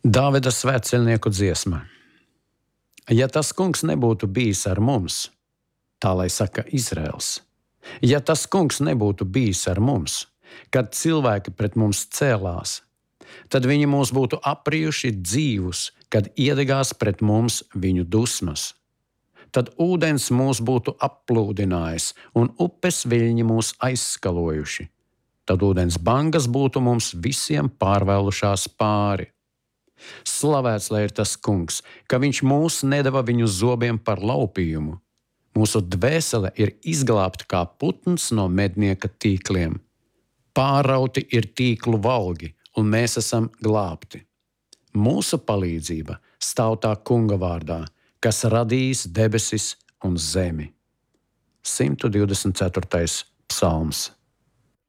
Dāvida svētceļnieku dziesma. Ja tas kungs nebūtu bijis ar mums, tā lai saka Izraels, ja tas kungs nebūtu bijis ar mums, kad cilvēki pret mums cēlās, tad viņi mūs būtu aprijuši dzīvus, kad iedegās pret mums viņu dusmas. Tad ūdens mūs būtu applūdinājis un upes viļņi mūs aizskalojuši. Tad ūdens bangas būtu mums visiem pārvēlušās pāri. Slavēts lai ir tas kungs, ka viņš mūs nedeva viņu zobiem par laupījumu. Mūsu dvēsele ir izglābta kā putns no mednieka tīkliem. Pārauti ir tīklu valgi, un mēs esam glābti. Mūsu palīdzība stāv tā kunga vārdā, kas radījis debesis un zemi. 124. psalms.